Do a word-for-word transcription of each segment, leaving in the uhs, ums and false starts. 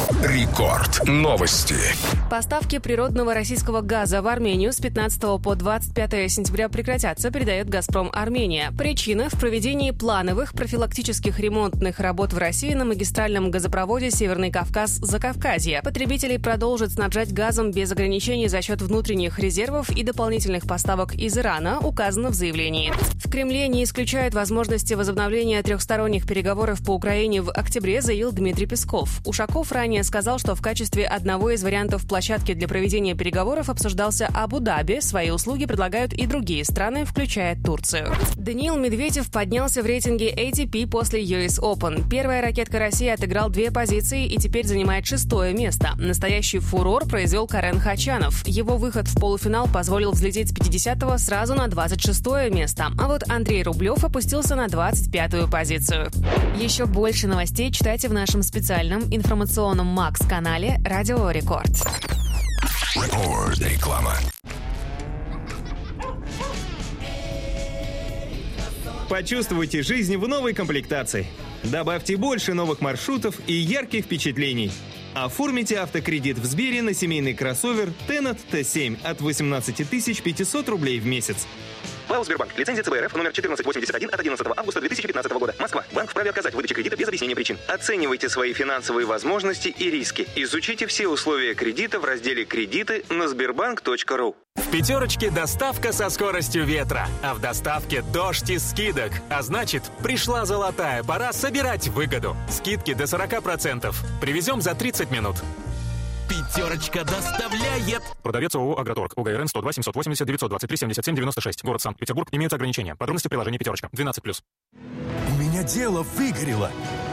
Рекорд. Новости. Поставки природного российского газа в Армению с пятнадцатого по двадцать пятое сентября прекратятся, передает «Газпром Армения». Причина в проведении плановых профилактических ремонтных работ в России на магистральном газопроводе «Северный Кавказ-Закавказье». Потребителей продолжат снабжать газом без ограничений за счет внутренних резервов и дополнительных поставок из Ирана, указано в заявлении. В Кремле не исключают возможности возобновления трехсторонних переговоров по Украине в октябре, заявил Дмитрий Песков. Ушаков ранее сказал, что в качестве одного из вариантов площадки для проведения переговоров обсуждался Абу-Даби. Свои услуги предлагают и другие страны, включая Турцию. Даниил Медведев поднялся в рейтинге эй ти пи после ю эс Open. Первая ракетка России отыграл две позиции и теперь занимает шестое место. Настоящий фурор произвел Карен Хачанов. Его выход в полуфинал позволил взлететь с пятидесятого сразу на двадцать шестое место. А вот Андрей Рублев опустился на двадцать пятую позицию. Еще больше новостей читайте в нашем специальном информационном Макс-канале «Радио Рекорд». Рекорд. Реклама. Почувствуйте жизнь в новой комплектации. Добавьте больше новых маршрутов и ярких впечатлений. Оформите автокредит в Сбере на семейный кроссовер Tenat ти семь от восемнадцать тысяч пятьсот рублей в месяц. ВАО «Сбербанк». Лицензия цэ бэ эр эф номер четырнадцать восемьдесят один от одиннадцатого августа две тысячи пятнадцатого года. Москва. Банк вправе отказать в выдаче кредита без объяснения причин. Оценивайте свои финансовые возможности и риски. Изучите все условия кредита в разделе «Кредиты» на сбербанк точка ру. В «Пятерочке» доставка со скоростью ветра, а в доставке дождь из скидок. А значит, пришла золотая пора собирать выгоду. Скидки до сорок процентов. Привезем за тридцать минут. «Пятерочка» доставляет. Продавец ООО «Агроторг». УГРН сто два семьсот восемьдесят девятьсот двадцать три семьдесят семь девяносто шесть. Город Санкт-Петербург. Имеются ограничения. Подробности приложения «Пятерочка». двенадцать плюс. У меня дело выгорело.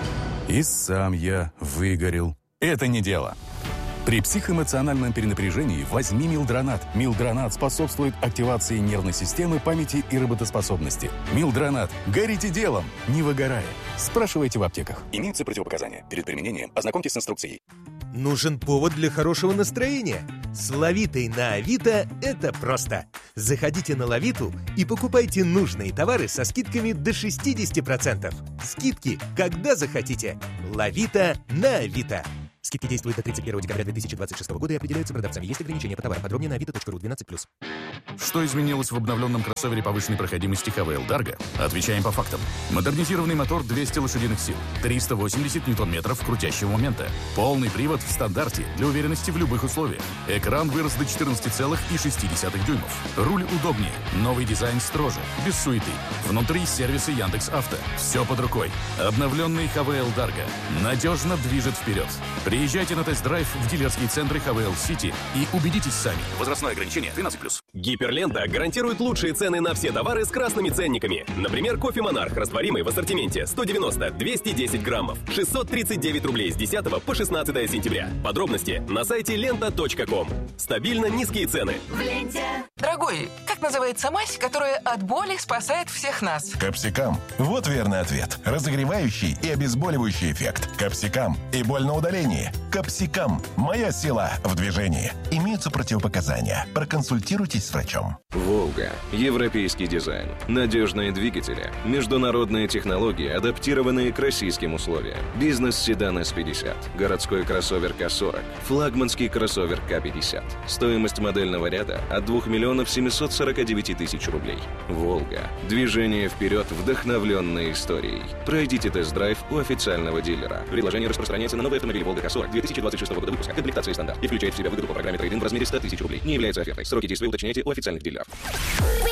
И сам я выгорел. Это не дело. При психоэмоциональном перенапряжении возьми Милдронат. Милдронат способствует активации нервной системы, памяти и работоспособности. Милдронат. Горите делом, не выгорая. Спрашивайте в аптеках. Имеются противопоказания. Перед применением ознакомьтесь с инструкцией. Нужен повод для хорошего настроения. С Лавитой на Авито это просто. Заходите на Лавиту и покупайте нужные товары со скидками до шестьдесят процентов. Скидки, когда захотите. Лавита на Авито. Скидки действуют до тридцать первого декабря две тысячи двадцать шестого года и определяются продавцами. Есть ограничения по товарам. Подробнее на авито точка ру. двенадцать плюс. Что изменилось в обновленном кроссовере повышенной проходимости эйч ви эл Dargo? Отвечаем по фактам. Модернизированный мотор двести лошадиных сил, триста восемьдесят ньютон-метров крутящего момента. Полный привод в стандарте для уверенности в любых условиях. Экран вырос до четырнадцати целых шести десятых дюймов. Руль удобнее. Новый дизайн строже. Без суеты. Внутри сервисы Яндекс.Авто. Все под рукой. Обновленный эйч ви эл Dargo надежно движет вперед. Приезжайте на тест-драйв в дилерские центры эйч ви эл City и убедитесь сами. Возрастное ограничение тринадцать плюс. Гиперлента гарантирует лучшие цены на все товары с красными ценниками. Например, кофе «Монарх» растворимый в ассортименте сто девяносто - двести десять граммов. шестьсот тридцать девять рублей с десятого по шестнадцатое сентября. Подробности на сайте лента точка ком. Стабильно низкие цены. В ленте. Дорогой, как называется мазь, которая от боли спасает всех нас? Капсикам. Вот верный ответ. Разогревающий и обезболивающий эффект. Капсикам. И боль на удалении. Капсикам. Моя сила в движении. Имеются противопоказания. Проконсультируйтесь с врачом. «Волга». Европейский дизайн. Надежные двигатели. Международные технологии, адаптированные к российским условиям. Бизнес-седан эс пятьдесят. Городской кроссовер ка сорок. Флагманский кроссовер ка пятьдесят. Стоимость модельного ряда от двух миллионов семисот сорока девяти тысяч рублей. «Волга». Движение вперед, вдохновленной историей. Пройдите тест-драйв у официального дилера. Предложение распространяется на новые автомобили «Волга ка сорок» две тысячи двадцать шестого года выпуска. Комплектация стандарт. И включает в себя выгоду по программе трейд-ин в размере ста тысяч рублей. Не является офертой. Сроки действия уточняйте у официальных дилеров.